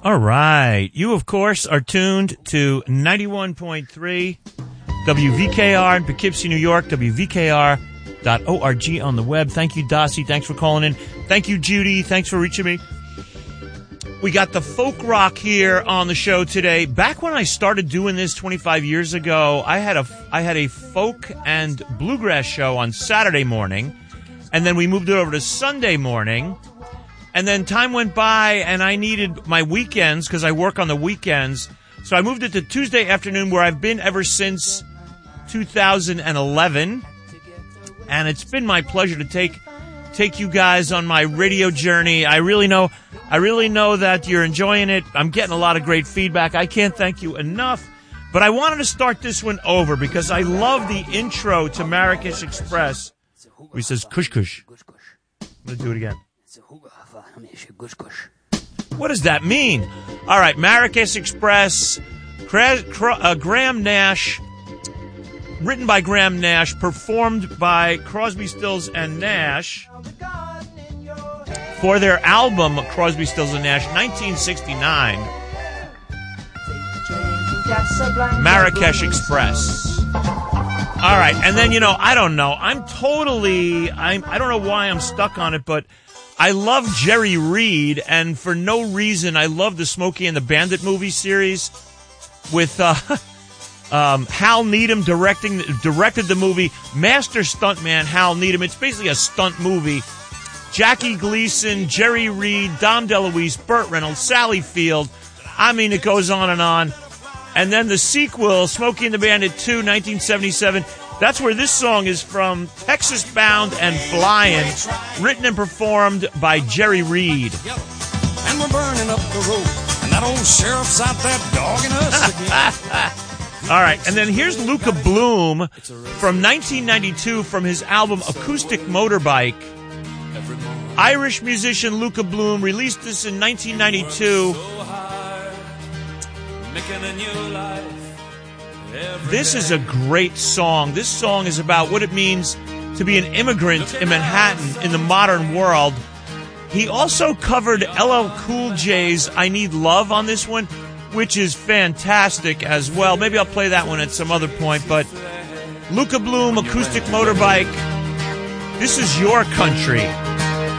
All right. You, of course, are tuned to 91.3 WVKR in Poughkeepsie, New York, WVKR.org on the web. Thank you, Dossie. Thanks for calling in. Thank you, Judy. Thanks for reaching me. We got the folk rock here on the show today. Back when I started doing this 25 years ago, I had a folk and bluegrass show on Saturday morning, and then we moved it over to Sunday morning. And then time went by, and I needed my weekends because I work on the weekends. So I moved it to Tuesday afternoon, where I've been ever since 2011. And it's been my pleasure to take you guys on my radio journey. I really know that you're enjoying it. I'm getting a lot of great feedback. I can't thank you enough. But I wanted to start this one over because I love the intro to Marrakesh Express, where he says, "Kush Kush." I'm going to do it again. What does that mean? All right, Marrakesh Express, Graham Nash, written by Graham Nash, performed by Crosby, Stills, and Nash for their album Crosby, Stills, and Nash, 1969, Marrakesh Express. All right, and then, I don't know. I don't know why I'm stuck on it, but I love Jerry Reed, and for no reason, I love the Smokey and the Bandit movie series with Hal Needham directed the movie. Master stuntman Hal Needham. It's basically a stunt movie. Jackie Gleason, Jerry Reed, Dom DeLuise, Burt Reynolds, Sally Field. I mean, it goes on. And then the sequel, Smokey and the Bandit 2, 1977. That's where this song is from, Texas Bound and Flying, written and performed by Jerry Reed. Yep. And we're burning up the road, and that old sheriff's out there dogging us again. All right, and then here's Luca Bloom from 1992 from his album Acoustic Motorbike. Irish musician Luca Bloom released this in 1992. This is a great song. This song is about what it means to be an immigrant in Manhattan in the modern world. He also covered LL Cool J's I Need Love on this one, which is fantastic as well. Maybe I'll play that one at some other point, but Luca Bloom, Acoustic Motorbike. This is your country.